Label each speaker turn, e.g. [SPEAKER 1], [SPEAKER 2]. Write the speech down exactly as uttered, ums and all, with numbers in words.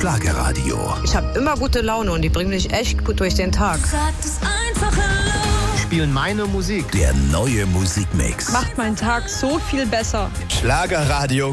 [SPEAKER 1] Schlagerradio.
[SPEAKER 2] Ich habe immer gute Laune und die bringen mich echt gut durch den Tag.
[SPEAKER 3] Sag das einfach laut.
[SPEAKER 4] Spielen meine Musik.
[SPEAKER 1] Der neue Musikmix.
[SPEAKER 5] Macht meinen Tag so viel besser.
[SPEAKER 1] Schlagerradio